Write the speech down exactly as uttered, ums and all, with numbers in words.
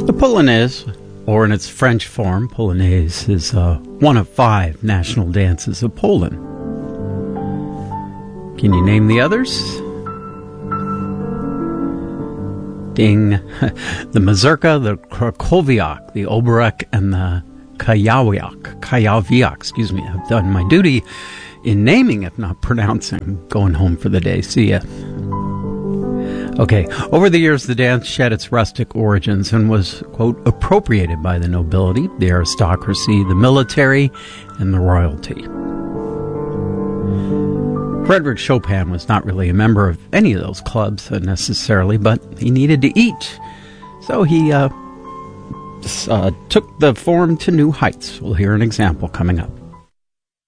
The Polonaise, or in its French form, Polonaise, is uh, one of five national dances of Poland. Can you name the others? Ding. The Mazurka, the Krakowiak, the Oberek, and the Kajawiak. Kajawiak, excuse me. I've done my duty in naming, if not pronouncing. Going home for the day. See ya. Okay, over the years, the dance shed its rustic origins and was, quote, appropriated by the nobility, the aristocracy, the military, and the royalty. Frederick Chopin was not really a member of any of those clubs uh, necessarily, but he needed to eat. So he uh, uh, took the form to new heights. We'll hear an example coming up.